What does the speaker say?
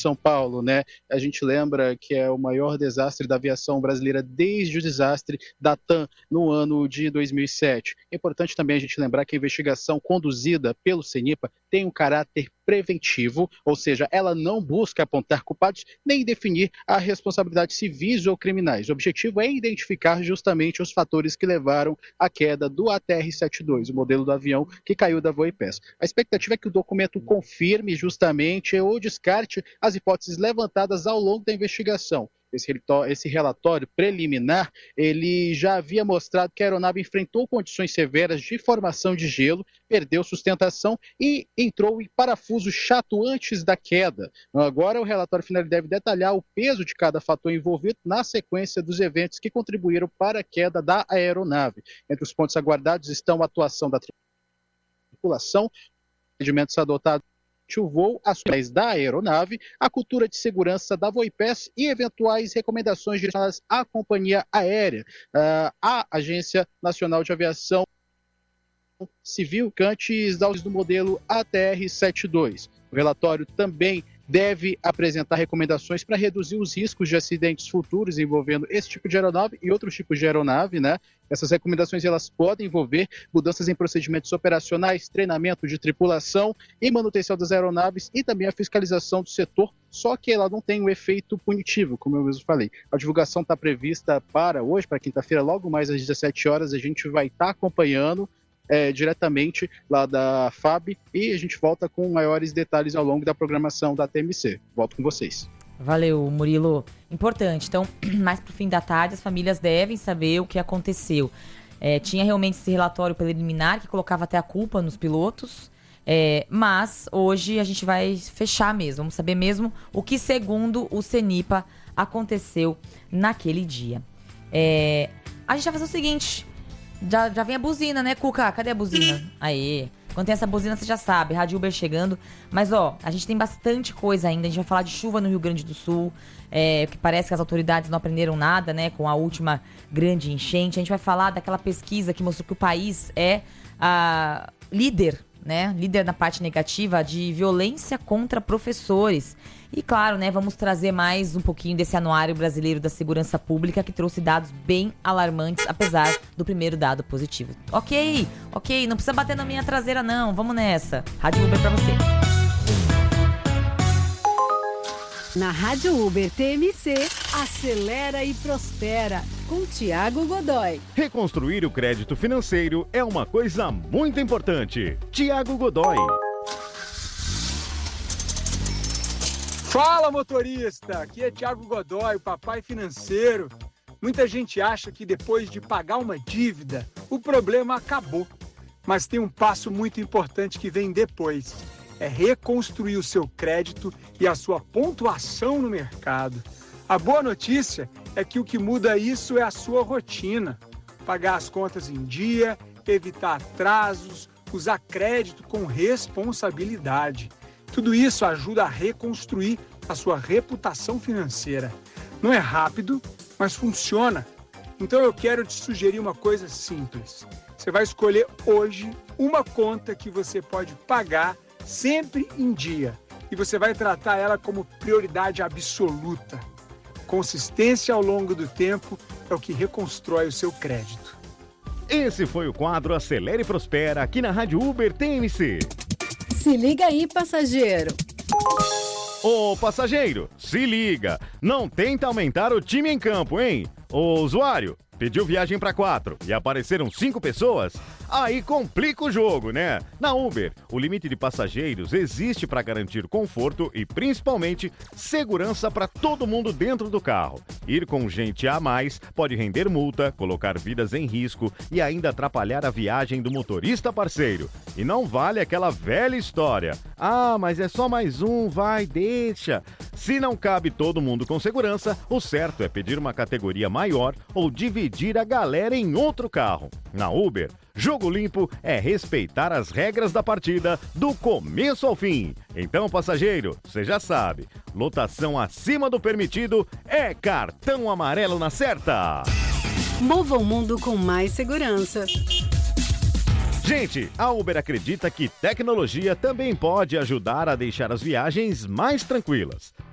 São Paulo, né? A gente lembra que é o maior desastre da aviação brasileira desde o desastre da TAM no ano de 2007. É importante também a gente lembrar que a investigação conduzida pelo CENIPA tem um caráter preventivo, ou seja, ela não busca apontar culpados nem definir a responsabilidade civis ou criminais. O objetivo é identificar justamente os fatores que levaram à queda do ATR-72, o modelo do avião que caiu da Voipes. A expectativa é que o documento confirme justamente ou descarte as hipóteses levantadas ao longo da investigação. Esse relatório preliminar, ele já havia mostrado que a aeronave enfrentou condições severas de formação de gelo, perdeu sustentação e entrou em parafuso chato antes da queda. Agora, o relatório final deve detalhar o peso de cada fator envolvido na sequência dos eventos que contribuíram para a queda da aeronave. Entre os pontos aguardados estão a atuação da tripulação, procedimentos adotados o voo, as ações da aeronave, a cultura de segurança da Voipes e eventuais recomendações direcionadas à companhia aérea, à Agência Nacional de Aviação Civil, antes da do modelo ATR-72. O relatório também deve apresentar recomendações para reduzir os riscos de acidentes futuros envolvendo esse tipo de aeronave e outros tipos de aeronave, né? Essas recomendações elas podem envolver mudanças em procedimentos operacionais, treinamento de tripulação e manutenção das aeronaves e também a fiscalização do setor, só que ela não tem um efeito punitivo, como eu mesmo falei. A divulgação está prevista para hoje, para quinta-feira, logo mais às 17 horas, a gente vai estar acompanhando diretamente lá da FAB e a gente volta com maiores detalhes ao longo da programação da TMC. Volto com vocês. Valeu, Murilo. Importante. Então, mais pro fim da tarde, as famílias devem saber o que aconteceu. Tinha realmente esse relatório preliminar que colocava até a culpa nos pilotos, mas hoje a gente vai fechar mesmo. Vamos saber mesmo o que, segundo o CENIPA, aconteceu naquele dia. A gente vai fazer o seguinte... Já vem a buzina, né, Cuca? Cadê a buzina? Aê. Quando tem essa buzina, você já sabe. Rádio Uber chegando. Mas, a gente tem bastante coisa ainda. A gente vai falar de chuva no Rio Grande do Sul. Que parece que as autoridades não aprenderam nada, né? Com a última grande enchente. A gente vai falar daquela pesquisa que mostrou que o país é líder, né? Líder na parte negativa de violência contra professores. E claro, né, vamos trazer mais um pouquinho desse Anuário Brasileiro da Segurança Pública, que trouxe dados bem alarmantes, apesar do primeiro dado positivo. Ok, não precisa bater na minha traseira não, vamos nessa. Rádio Uber pra você. Na Rádio Uber TMC, acelera e prospera, com Tiago Godoy. Reconstruir o crédito financeiro é uma coisa muito importante. Tiago Godoy. Fala, motorista! Aqui é Tiago Godoy, o papai financeiro. Muita gente acha que depois de pagar uma dívida, o problema acabou. Mas tem um passo muito importante que vem depois. É reconstruir o seu crédito e a sua pontuação no mercado. A boa notícia é que o que muda isso é a sua rotina. Pagar as contas em dia, evitar atrasos, usar crédito com responsabilidade. Tudo isso ajuda a reconstruir a sua reputação financeira. Não é rápido, mas funciona. Então eu quero te sugerir uma coisa simples. Você vai escolher hoje uma conta que você pode pagar sempre em dia. E você vai tratar ela como prioridade absoluta. Consistência ao longo do tempo é o que reconstrói o seu crédito. Esse foi o quadro Acelere e Prospera aqui na Rádio Uber TMC. Se liga aí, passageiro. Ô, passageiro, se liga. Não tenta aumentar o time em campo, hein? Ô, usuário, pediu viagem para 4 e apareceram 5 pessoas? Aí complica o jogo, né? Na Uber, o limite de passageiros existe para garantir conforto e, principalmente, segurança para todo mundo dentro do carro. Ir com gente a mais pode render multa, colocar vidas em risco e ainda atrapalhar a viagem do motorista parceiro. E não vale aquela velha história. Ah, mas é só mais um, vai, deixa. Se não cabe todo mundo com segurança, o certo é pedir uma categoria maior ou dividir a galera em outro carro. Na Uber, jogo limpo é respeitar as regras da partida do começo ao fim. Então, passageiro, você já sabe, lotação acima do permitido é cartão amarelo na certa. Mova o mundo com mais segurança. Gente, a Uber acredita que tecnologia também pode ajudar a deixar as viagens mais tranquilas.